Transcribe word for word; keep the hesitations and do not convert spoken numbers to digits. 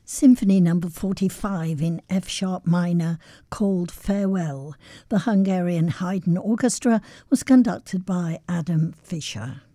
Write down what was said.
Symphony number forty-five in F sharp minor, called Farewell. The Hungarian Haydn Orchestra was conducted by Adam Fischer.